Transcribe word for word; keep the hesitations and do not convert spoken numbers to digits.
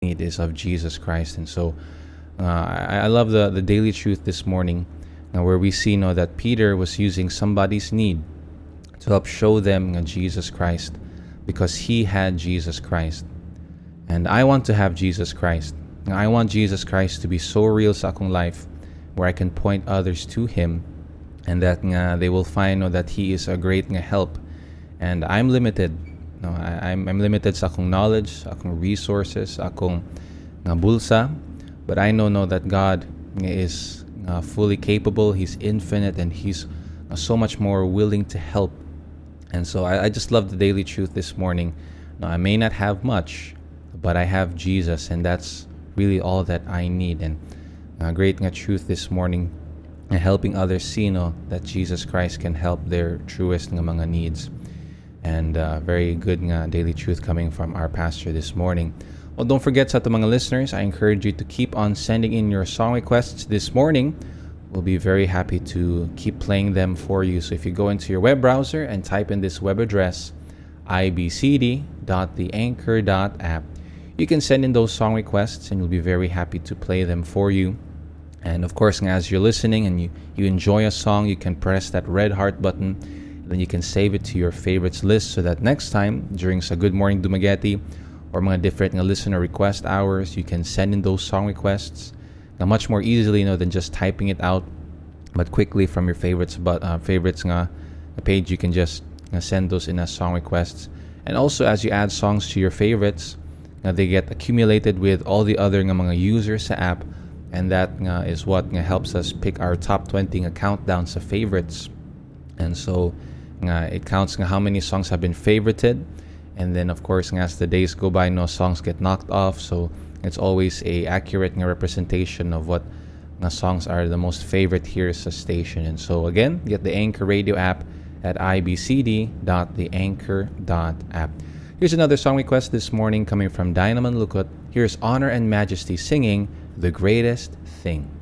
need is of Jesus Christ. And so uh, I, I love the, the daily truth this morning, uh, where we see, you know, that Peter was using somebody's need to help show them uh, Jesus Christ, because he had Jesus Christ. And I want to have Jesus Christ. I want Jesus Christ to be so real sa akong life, where I can point others to Him, and that nga, they will find, no, that He is a great nga, help. And I'm limited. No, I, I'm, I'm limited sa akong knowledge, sa akong resources, sa akong nga, bulsa. But I know, no, that God nga, is nga, fully capable. He's infinite, and He's uh, so much more willing to help. And so I, I just love the daily truth this morning. No, I may not have much, but I have Jesus, and that's really all that I need. And uh, great nga truth this morning, uh, helping others see, no, that Jesus Christ can help their truest nga mga needs. And uh, very good nga daily truth coming from our pastor this morning. Well, don't forget, sa ating mga listeners, I encourage you to keep on sending in your song requests this morning. We'll be very happy to keep playing them for you. So if you go into your web browser and type in this web address, i b c d dot the anchor dot app, you can send in those song requests, and we'll be very happy to play them for you. And of course, as you're listening and you, you enjoy a song, you can press that red heart button, and then you can save it to your favorites list, so that next time during sa Good Morning Dumaguete or mga different nga listener request hours, you can send in those song requests now much more easily, you know, than just typing it out, but quickly from your favorites but uh, favorites nga page. You can just uh, send those in as song requests. And also, as you add songs to your favorites, uh, they get accumulated with all the other nga mga users sa app, and that nga is what nga helps us pick our top twenty nga countdown sa favorites. And so nga it counts nga how many songs have been favorited, and then of course nga as the days go by, no songs get knocked off. So it's always a accurate nga representation of what nga songs are the most favorite here sa station. And so again, get the Anchor Radio app at i b c d dot the anchor dot app. Here's another song request this morning coming from Dynaman Lukot. Here's Honor and Majesty singing The Greatest Thing.